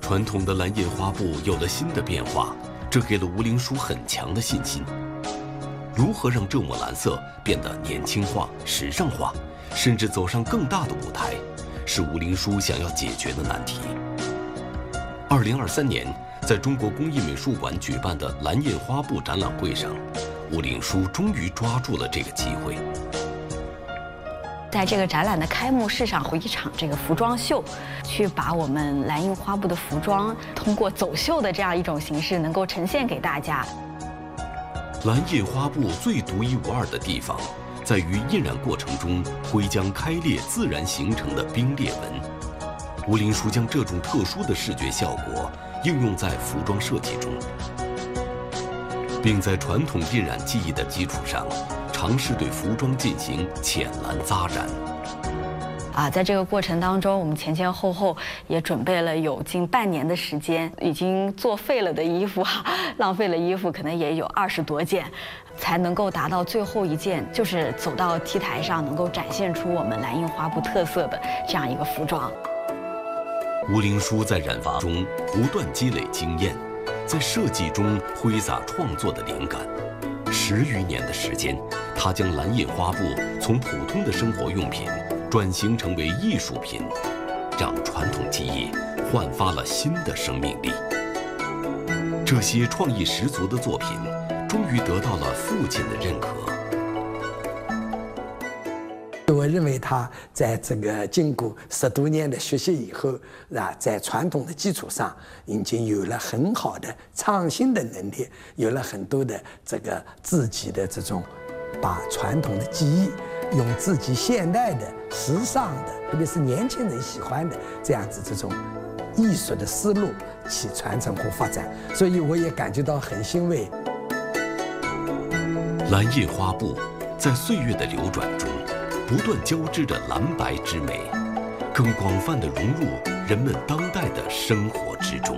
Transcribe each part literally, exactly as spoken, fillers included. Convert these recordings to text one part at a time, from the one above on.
传统的蓝印花布有了新的变化，这给了吴灵书很强的信心。如何让这抹蓝色变得年轻化、时尚化，甚至走上更大的舞台，是吴灵书想要解决的难题。二零二三年，在中国工艺美术馆举办的蓝印花布展览会上，吴灵书终于抓住了这个机会。 在这个展览的开幕式上，有一场这个服装秀，去把我们蓝印花布的服装通过走秀的这样一种形式，能够呈现给大家。 蓝印花布最独一无二的地方，在于印染过程中灰浆开裂自然形成的冰裂纹。吴灵书将这种特殊的视觉效果应用在服装设计中，并在传统印染技艺的基础上，尝试对服装进行浅蓝扎染。 啊，在这个过程当中，我们前前后后也准备了有近半年的时间，已经作废了的衣服哈，浪费了衣服可能也有二十多件，才能够达到最后一件，就是走到 T 台上能够展现出我们蓝印花布特色的这样一个服装。 吴灵书在染发中不断积累经验，在设计中挥洒创作的灵感。十余年的时间，他将蓝印花布从普通的生活用品转型成为艺术品，让传统技艺焕发了新的生命力。这些创意十足的作品，终于得到了父亲的认可。 我认为他在这个经过十多年的学习以后，啊，在传统的基础上已经有了很好的创新的能力，有了很多的这个自己的这种，把传统的技艺用自己现代的、时尚的，特别是年轻人喜欢的这样子这种艺术的思路去传承和发展，所以我也感觉到很欣慰。 蓝印花布在岁月的流转中，不断交织着蓝白之美，更广泛地融入人们當代的生活之中。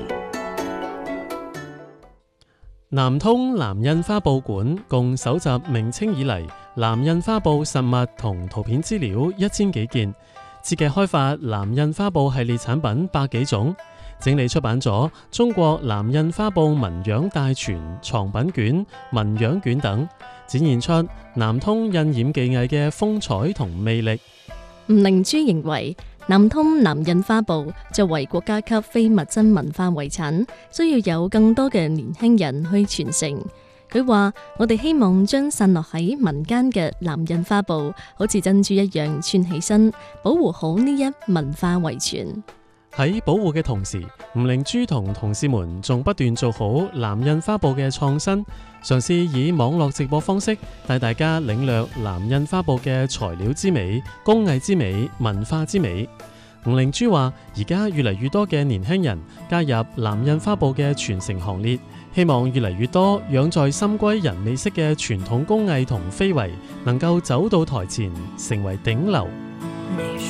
南通藍印花布館共搜集明清以嚟藍印花布實物同圖片資料一千幾件，設計開發藍印花布系列產品百幾種，整理出版咗《中國藍印花布紋樣大全》藏品卷、紋樣卷等，展現出南通印染技藝嘅風采同魅力。 吳靈珠認為，南通藍印花布作為國家級非物質文化遺產，需要有更多嘅年輕人去傳承。佢話：我哋希望將散落喺民間嘅藍印花布，好似珍珠一樣串起身，保護好呢一文化遺傳。 喺保護嘅同時，吳靈珠同同事們仲不斷做好藍印花布嘅創新，嘗試以網絡直播方式帶大家領略藍印花布嘅材料之美、工藝之美、文化之美。吳靈珠話：而家越嚟越多嘅年輕人加入藍印花布嘅傳承行列，希望越嚟越多養在深閨人未識嘅傳統工藝同非遺能夠走到台前，成為頂流。